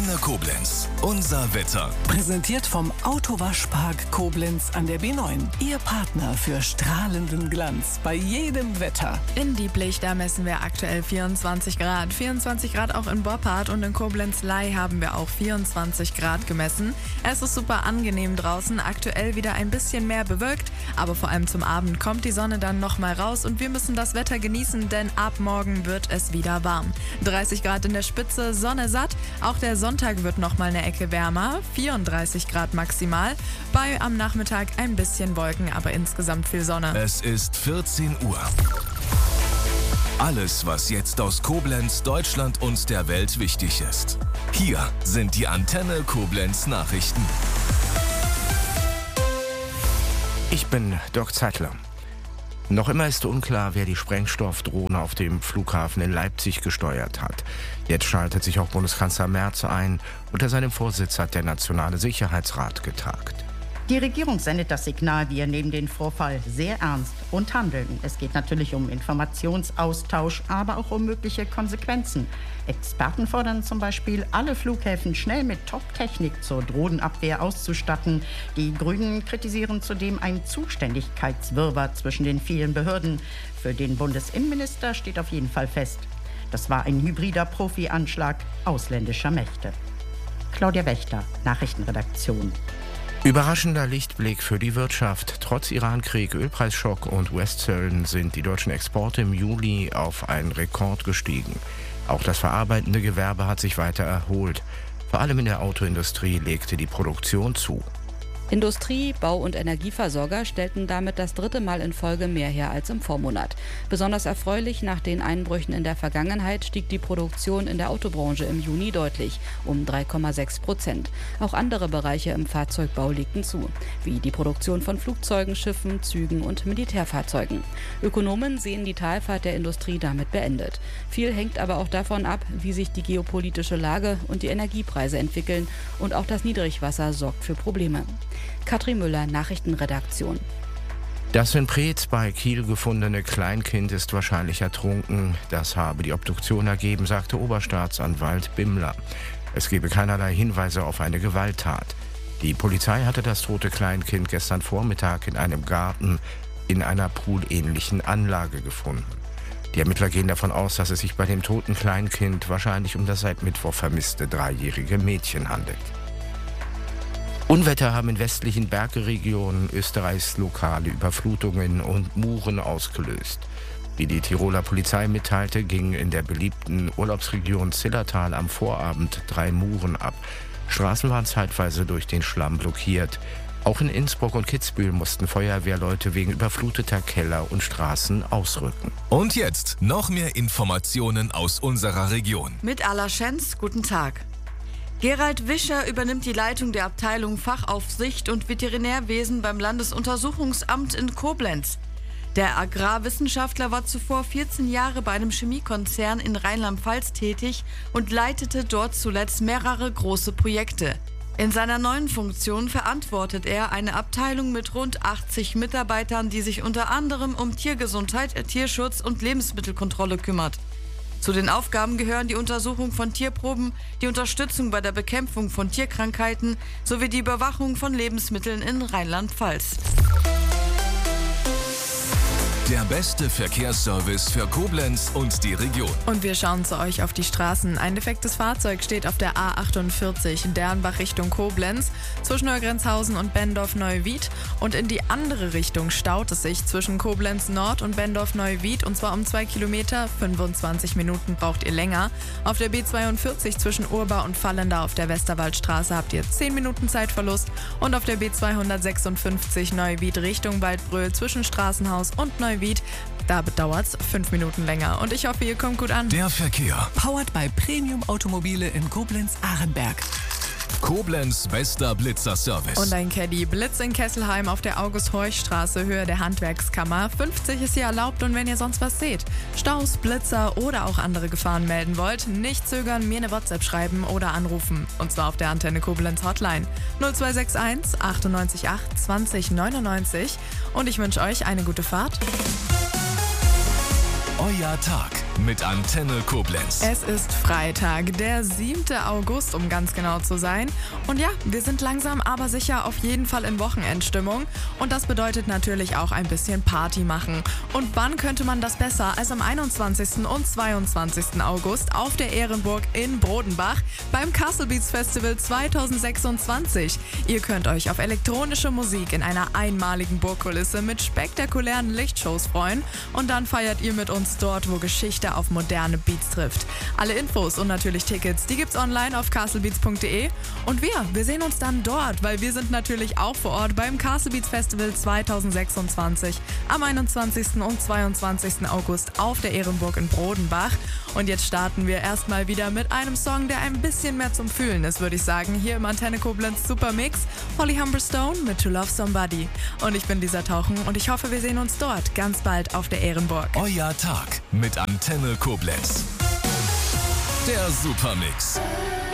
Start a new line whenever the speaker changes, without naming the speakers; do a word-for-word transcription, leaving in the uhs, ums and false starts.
Antenne Koblenz. Unser Wetter.
Präsentiert vom Autowaschpark Koblenz an der B neun. Ihr Partner für strahlenden Glanz bei jedem Wetter.
In Dieblich, da messen wir aktuell vierundzwanzig Grad. vierundzwanzig Grad auch in Boppard und in Koblenz-Ley haben wir auch vierundzwanzig Grad gemessen. Es ist super angenehm draußen. Aktuell wieder ein bisschen mehr bewölkt, aber vor allem zum Abend kommt die Sonne dann nochmal raus und wir müssen das Wetter genießen, denn ab morgen wird es wieder warm. dreißig Grad in der Spitze, Sonne satt. Auch der Sonntag wird nochmal eine Ecke wärmer, vierunddreißig Grad maximal. Bei am Nachmittag ein bisschen Wolken, aber insgesamt viel Sonne.
Es ist vierzehn Uhr. Alles, was jetzt aus Koblenz, Deutschland und der Welt wichtig ist. Hier sind die Antenne Koblenz Nachrichten.
Ich bin Dirk Zeitler. Noch immer ist unklar, wer die Sprengstoffdrohne auf dem Flughafen in Leipzig gesteuert hat. Jetzt schaltet sich auch Bundeskanzler Merz ein. Unter seinem Vorsitz hat der Nationale Sicherheitsrat getagt.
Die Regierung sendet das Signal, wir nehmen den Vorfall sehr ernst und handeln. Es geht natürlich um Informationsaustausch, aber auch um mögliche Konsequenzen. Experten fordern zum Beispiel, alle Flughäfen schnell mit Top-Technik zur Drohnenabwehr auszustatten. Die Grünen kritisieren zudem einen Zuständigkeitswirrwarr zwischen den vielen Behörden. Für den Bundesinnenminister steht auf jeden Fall fest, das war ein hybrider Profi-Anschlag ausländischer Mächte. Claudia Wächter, Nachrichtenredaktion.
Überraschender Lichtblick für die Wirtschaft. Trotz Irankrieg, Ölpreisschock und U S-Zöllen sind die deutschen Exporte im Juli auf einen Rekord gestiegen. Auch das verarbeitende Gewerbe hat sich weiter erholt. Vor allem in der Autoindustrie legte die Produktion zu.
Industrie, Bau- und Energieversorger stellten damit das dritte Mal in Folge mehr her als im Vormonat. Besonders erfreulich, nach den Einbrüchen in der Vergangenheit stieg die Produktion in der Autobranche im Juni deutlich, um drei Komma sechs Prozent. Auch andere Bereiche im Fahrzeugbau legten zu, wie die Produktion von Flugzeugen, Schiffen, Zügen und Militärfahrzeugen. Ökonomen sehen die Talfahrt der Industrie damit beendet. Viel hängt aber auch davon ab, wie sich die geopolitische Lage und die Energiepreise entwickeln, und auch das Niedrigwasser sorgt für Probleme. Katrin Müller, Nachrichtenredaktion.
Das in Preetz bei Kiel gefundene Kleinkind ist wahrscheinlich ertrunken. Das habe die Obduktion ergeben, sagte Oberstaatsanwalt Bimmler. Es gebe keinerlei Hinweise auf eine Gewalttat. Die Polizei hatte das tote Kleinkind gestern Vormittag in einem Garten in einer poolähnlichen Anlage gefunden. Die Ermittler gehen davon aus, dass es sich bei dem toten Kleinkind wahrscheinlich um das seit Mittwoch vermisste dreijährige Mädchen handelt. Unwetter haben in westlichen Bergregionen Österreichs lokale Überflutungen und Muren ausgelöst. Wie die Tiroler Polizei mitteilte, gingen in der beliebten Urlaubsregion Zillertal am Vorabend drei Muren ab. Straßen waren zeitweise durch den Schlamm blockiert. Auch in Innsbruck und Kitzbühel mussten Feuerwehrleute wegen überfluteter Keller und Straßen ausrücken.
Und jetzt noch mehr Informationen aus unserer Region.
Mit Allerschenz, guten Tag. Gerald Wischer übernimmt die Leitung der Abteilung Fachaufsicht und Veterinärwesen beim Landesuntersuchungsamt in Koblenz. Der Agrarwissenschaftler war zuvor vierzehn Jahre bei einem Chemiekonzern in Rheinland-Pfalz tätig und leitete dort zuletzt mehrere große Projekte. In seiner neuen Funktion verantwortet er eine Abteilung mit rund achtzig Mitarbeitern, die sich unter anderem um Tiergesundheit, Tierschutz und Lebensmittelkontrolle kümmert. Zu den Aufgaben gehören die Untersuchung von Tierproben, die Unterstützung bei der Bekämpfung von Tierkrankheiten sowie die Überwachung von Lebensmitteln in Rheinland-Pfalz.
Der beste Verkehrsservice für Koblenz und die Region.
Und wir schauen zu euch auf die Straßen. Ein defektes Fahrzeug steht auf der A achtundvierzig in Dernbach Richtung Koblenz zwischen Neugrenzhausen und Benndorf-Neuwied. Und in die andere Richtung staut es sich zwischen Koblenz Nord und Benndorf-Neuwied, und zwar um zwei Kilometer. fünfundzwanzig Minuten braucht ihr länger. Auf der B zweiundvierzig zwischen Urba und Fallenda auf der Westerwaldstraße habt ihr zehn Minuten Zeitverlust. Und auf der B zweihundertsechsundfünfzig Neuwied Richtung Waldbröl zwischen Straßenhaus und Neuwied, da dauert es fünf Minuten länger. Und ich hoffe, ihr kommt gut an.
Der Verkehr.
Powered by Premium Automobile in Koblenz-Arenberg.
Koblenz bester Blitzer-Service.
Und ein Caddy. Blitz in Kesselheim auf der August-Horch-Straße, Höhe der Handwerkskammer. fünfzig ist hier erlaubt, und wenn ihr sonst was seht, Staus, Blitzer oder auch andere Gefahren melden wollt, nicht zögern, mir eine WhatsApp schreiben oder anrufen. Und zwar auf der Antenne Koblenz Hotline null zwei sechs eins achtundneunzig acht zwanzig neunundneunzig. Und ich wünsche euch eine gute Fahrt.
Euer Tag. mit Antenne Koblenz.
Es ist Freitag, der siebte August, um ganz genau zu sein. Und ja, wir sind langsam aber sicher auf jeden Fall in Wochenendstimmung. Und das bedeutet natürlich auch ein bisschen Party machen. Und wann könnte man das besser als am einundzwanzigsten und zweiundzwanzigsten August auf der Ehrenburg in Brodenbach beim Castle Beats Festival zweitausendsechsundzwanzig. Ihr könnt euch auf elektronische Musik in einer einmaligen Burgkulisse mit spektakulären Lichtshows freuen. Und dann feiert ihr mit uns dort, wo Geschichte auf moderne Beats trifft. Alle Infos und natürlich Tickets, die gibt's online auf castlebeats punkt de. Und wir, wir sehen uns dann dort, weil wir sind natürlich auch vor Ort beim Castle Beats Festival zweitausendsechsundzwanzig am einundzwanzigsten und zweiundzwanzigsten August auf der Ehrenburg in Brodenbach. Und jetzt starten wir erstmal wieder mit einem Song, der ein bisschen mehr zum Fühlen ist, würde ich sagen. Hier im Antenne Koblenz Super Mix, Holly Humberstone mit To Love Somebody. Und ich bin Lisa Tauchen und ich hoffe, wir sehen uns dort ganz bald auf der Ehrenburg.
Euer Tag mit Antenne Koblenz. Der Supermix.